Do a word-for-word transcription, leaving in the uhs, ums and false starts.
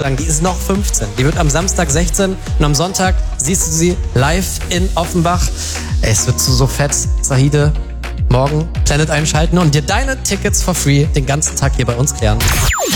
lang. Die ist noch fünfzehn. Die wird am Samstag sechzehn und am Sonntag siehst du sie live in Offenbach. Ey, es wird so, so fett. Zahide, morgen Planet einschalten und dir deine Tickets for free den ganzen Tag hier bei uns klären.